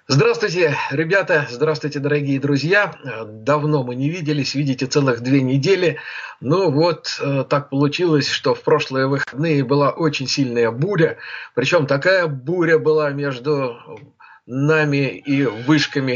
Здравствуйте, ребята, здравствуйте, дорогие друзья. Давно мы не виделись, видите, целых 2 недели. Ну вот, так получилось, что в прошлые выходные была очень сильная буря. Причем такая буря была между нами и вышками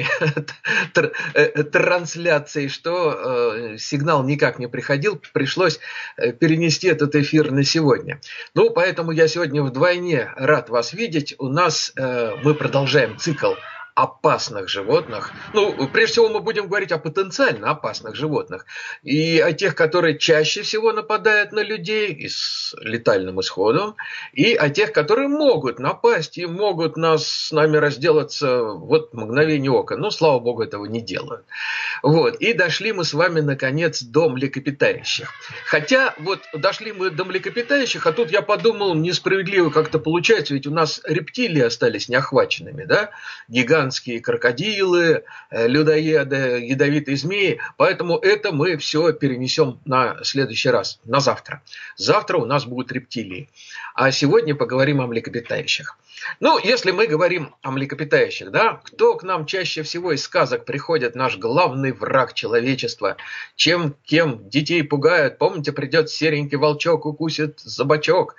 трансляции, что сигнал никак не приходил. Пришлось перенести этот эфир на сегодня. Ну, поэтому я сегодня вдвойне рад вас видеть. У нас мы продолжаем цикл опасных животных. Ну, прежде всего мы будем говорить о потенциально опасных животных. И о тех, которые чаще всего нападают на людей и с летальным исходом. И о тех, которые могут напасть и могут с нами разделаться вот в мгновение ока. Но, слава богу, этого не делают. Вот. И дошли мы с вами, наконец, до млекопитающих. Хотя, вот дошли мы до млекопитающих, а тут я подумал, несправедливо как-то получается, ведь у нас рептилии остались неохваченными, да? Гигантские крокодилы, людоеды, ядовитые змеи. Поэтому это мы все перенесем на следующий раз, на завтра. Завтра у нас будут рептилии. А сегодня поговорим о млекопитающих. Ну, если мы говорим о млекопитающих, да, кто к нам чаще всего из сказок приходит, наш главный враг человечества, кем детей пугают, помните, придет серенький волчок, укусит за бочок,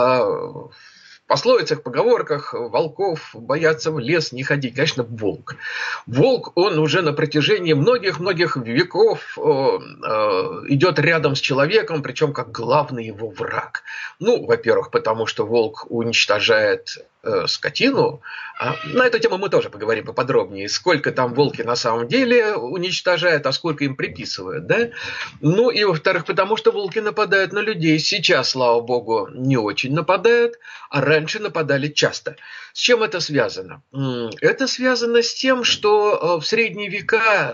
в пословицах, поговорках волков боятся в лес не ходить. Конечно, волк. Волк, он уже на протяжении многих-многих веков идет рядом с человеком, причем как главный его враг. Ну, во-первых, потому что волк уничтожает скотину. На эту тему мы тоже поговорим поподробнее. Сколько там волки на самом деле уничтожают, а сколько им приписывают. Да? Ну и во-вторых, потому что волки нападают на людей. Сейчас, слава богу, не очень нападают, а раньше нападали часто. С чем это связано? Это связано с тем, что в средние века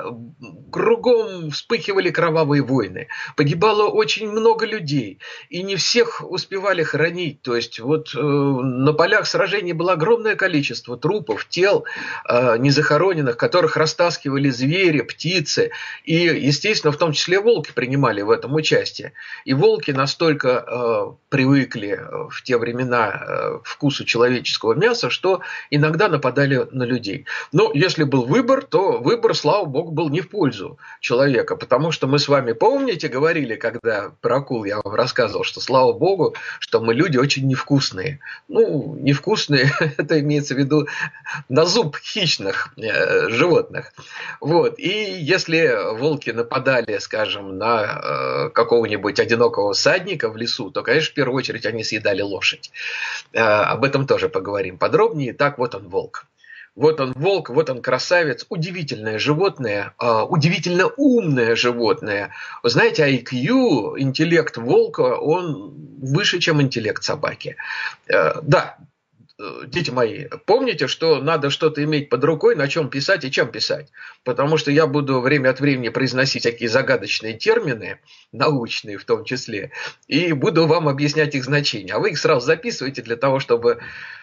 кругом вспыхивали кровавые войны. Погибало очень много людей. И не всех успевали хоронить. То есть вот на полях сражений было огромное количество трупов, тел незахороненных, которых растаскивали звери, птицы. И, естественно, в том числе волки принимали в этом участие. И волки настолько привыкли в те времена к вкусу человеческого мяса, что иногда нападали на людей. Но если был выбор, то выбор, слава богу, был не в пользу человека. Потому что мы с вами, помните, говорили, когда про акул я вам рассказывал, что слава богу, что мы люди очень невкусные. Ну, невкусные, это имеется в виду на зуб хищных животных. Вот. И если волки нападали, скажем, на какого-нибудь одинокого всадника в лесу, то, конечно, в первую очередь они съедали лошадь. Об этом тоже поговорим подробнее. Так, вот он волк. Вот он волк, вот он красавец, удивительное животное, удивительно умное животное. Вы знаете, IQ, интеллект волка, он выше, чем интеллект собаки. Да, дети мои, помните, что надо что-то иметь под рукой, на чем писать и чем писать. Потому что я буду время от времени произносить такие загадочные термины, научные в том числе, и буду вам объяснять их значение. А вы их сразу записывайте для того, чтобы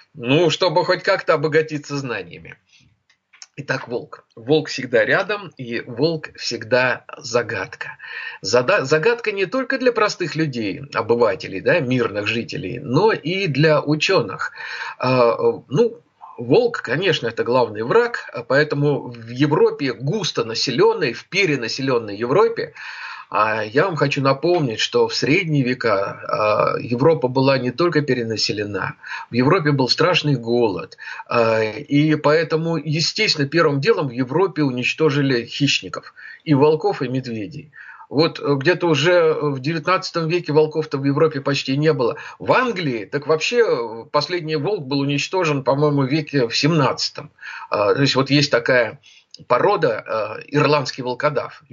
хоть как-то обогатиться знаниями. Итак, волк. Волк всегда рядом, и волк всегда загадка. Загадка не только для простых людей, обывателей, да, мирных жителей, но и для ученых. Волк, конечно, это главный враг, поэтому в Европе густо населенной, в перенаселенной Европе, я вам хочу напомнить, что в средние века Европа была не только перенаселена, в Европе был страшный голод. И поэтому, естественно, первым делом в Европе уничтожили хищников, и волков, и медведей. Вот где-то уже в 19 веке волков-то в Европе почти не было. В Англии, так вообще последний волк был уничтожен, по-моему, в веке в 17. То есть вот есть такая порода ирландский волкодав.